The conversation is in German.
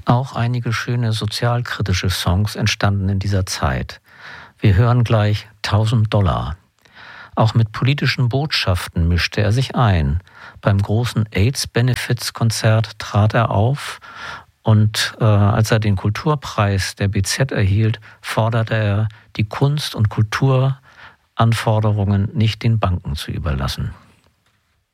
Auch einige schöne sozialkritische Songs entstanden in dieser Zeit. Wir hören gleich $1000. Auch mit politischen Botschaften mischte er sich ein. Beim großen AIDS-Benefits-Konzert trat er auf und als er den Kulturpreis der BZ erhielt, forderte er, die Kunst- und Kulturanforderungen nicht den Banken zu überlassen.